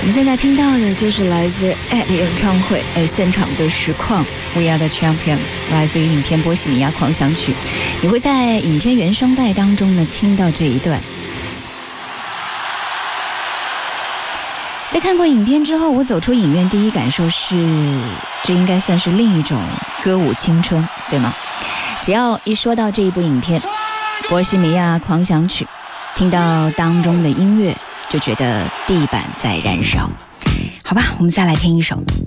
们现在听到的就是来自 AD 演唱会现场的实况 We Are The Champions， 来自于影片《波西米亚狂想曲》。你会在影片原声带当中呢听到这一段。在看过影片之后，我走出影院第一感受是，这应该算是另一种歌舞青春，对吗？只要一说到这一部影片《波西米亚狂想曲》，听到当中的音乐，就觉得地板在燃烧。好吧，我们再来听一首。